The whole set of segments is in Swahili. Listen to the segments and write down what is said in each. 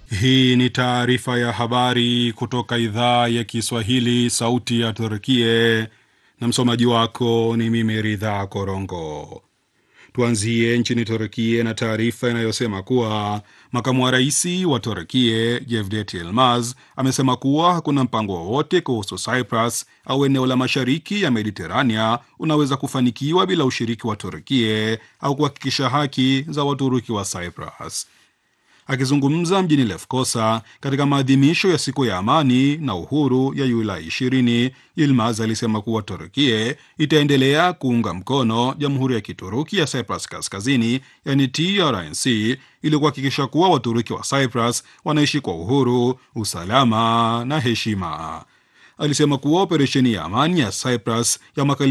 Hii ni taarifa ya habari kutoka idhaa ya Kiswahili, sauti ya Turkie, na msomaji wako ni mimi Ridha Korongo. Tuanzie nchini Turkie na taarifa inayosema kuwa makamu wa rais wa Turkie Cevdet Yilmaz amesema kuwa hakuna mpango wowote kuhusu Cyprus au eneo la mashariki ya Mediterania unaweza kufanikiwa bila ushiriki wa Turkie au kuhakikisha haki za Waturuki wa Cyprus. Akizungumza mjini Lefkosa katika maadhimisho ya siku ya amani na uhuru ya Julai 20, Yilmaz alisema kuwa Turkie itaendelea kuunga mkono Jamhuri ya Kituruki ya Cyprus Kaskazini, yani TRNC, ili kuhakikisha kuwa Waturuki wa Cyprus wanaishi kwa uhuru, usalama na heshima. Alisema kuwa operesheni ya amani ya Cyprus ya mwaka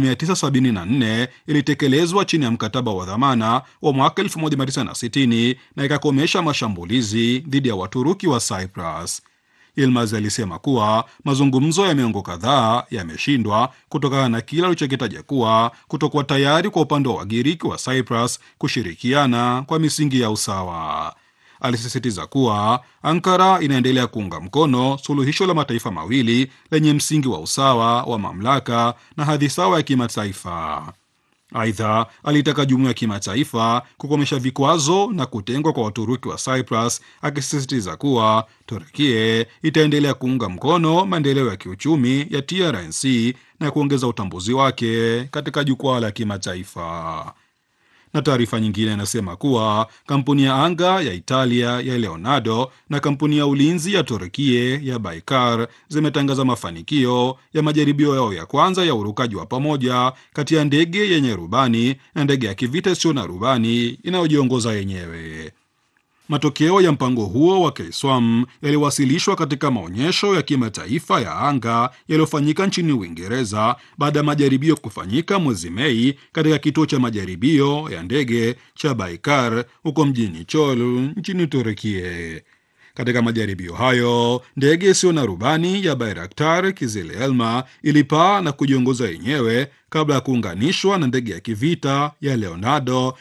1974 ilitekelezwa chini ya mkataba wa dhamana wa mwaka 1960 na ikakomesha mashambulizi dhidi ya Waturuki wa Cyprus. Yilmaz alisema kuwa mazungumzo ya miongo kadhaa yameshindwa kutokana na kile alichokitaja kuwa kutokuwa tayari kwa upande wa Wagiriki wa Cyprus kushirikiana kwa misingi ya usawa. Alisisitiza kuwa Ankara inaendelea kuunga mkono suluhisho la mataifa mawili lenye msingi wa usawa wa mamlaka na hadhi sawa ya kimataifa. Aidha, alitaka jumuiya ya kimataifa kukomesha vikwazo na kutengwa kwa Waturuki wa Cyprus, akisisitiza kuwa Turkie itaendelea kuunga mkono maendeleo ya kiuchumi ya TRNC na kuongeza utambuzi wake katika jukwaa la kimataifa. Na taarifa nyingine inasema kuwa kampuni ya anga ya Italia ya Leonardo na kampuni ya ulinzi ya Turkie ya Baykar zimetangaza mafanikio ya majaribio yao ya kwanza ya urukaji wa pamoja kati ya ndege yenye rubani na ndege ya kivita isiyo na rubani inayojiongoza yenyewe. Matokeo ya mpango huo wa KSWAM yaliwasilishwa katika maonyesho ya kimataifa ya anga yaliyofanyika nchini Uingereza baada ya majaribio kufanyika mwezi Mei katika kituo cha majaribio ya ndege cha Baykar huko mjini Chol nchini Turkie. Katika majaribio hayo, ndege isiyo na rubani ya Bayraktar Kizil-Elma ilipaa na kujiongoza yenyewe kabla ya kuunganishwa na ndege ya kivita ya Leonardo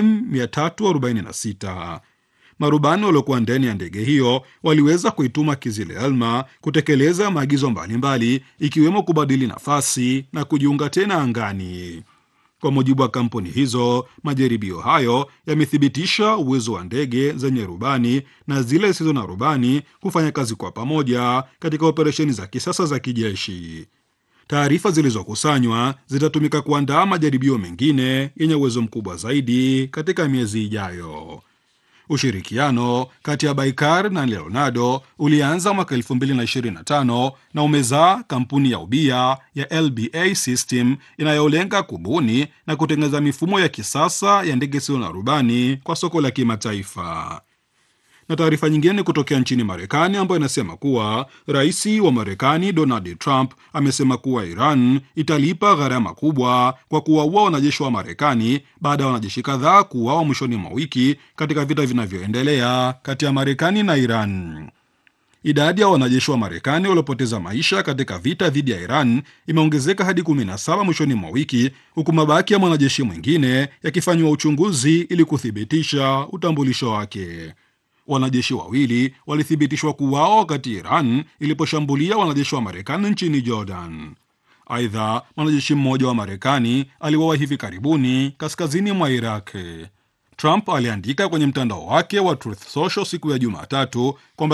M346. Marubani waliokuwa ndani ya ndege hiyo waliweza kuituma Kizil-Elma kutekeleza maagizo mbalimbali, ikiwemo kubadili nafasi na kujiunga tena angani. Kwa mujibu wa kampuni hizo, majaribio hayo yamethibitisha uwezo wa ndege zenye rubani na zile zisizo na rubani kufanya kazi kwa pamoja katika operesheni za kisasa za kijeshi. Taarifa zilizokusanywa zitatumika kuandaa majaribio mengine yenye uwezo mkubwa zaidi katika miezi ijayo. Ushirikiano kati ya Baykar na Leonardo ulianza mwaka 2025 na umezaa kampuni ya ubia ya LBA System inayolenga kubuni na kutengeneza mifumo ya kisasa ya ndege zisizo na rubani kwa soko la kimataifa. Na taarifa nyingine kutokea nchini Marekani ambayo inasema kuwa rais wa Marekani Donald Trump amesema kuwa Iran italipa gharama kubwa kwa kuwaua wanajeshi wa Marekani baada ya wanajeshi kadhaa kuuawa mwishoni mwa wiki katika vita vinavyoendelea kati ya Marekani na Iran. Idadi ya wanajeshi wa Marekani waliopoteza maisha katika vita dhidi ya Iran imeongezeka hadi 17 mwishoni mwa wiki, huku mabaki ya mwanajeshi mwingine yakifanywa uchunguzi ili kuthibitisha utambulisho wake. Wanajeshi wawili walithibitishwa kuuawa wakati Iran iliposhambulia wanajeshi wa Marekani nchini Jordan. Aidha, mwanajeshi mmoja wa Marekani aliuawa hivi karibuni kaskazini mwa Iraq. Trump aliandika kwenye mtandao wake wa Truth Social siku ya Jumatatu kwamba